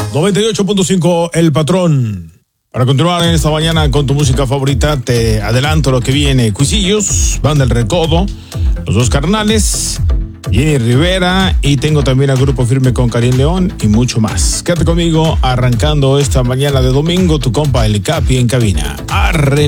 98.5 El Patrón. Para continuar en esta mañana con tu música favorita, te adelanto lo que viene. Cuisillos, Banda El Recodo, Los Dos Carnales, Jenny Rivera, y tengo también al Grupo Firme con Karim León y mucho más. Quédate conmigo arrancando esta mañana de domingo, tu compa El Capi en cabina. Arre.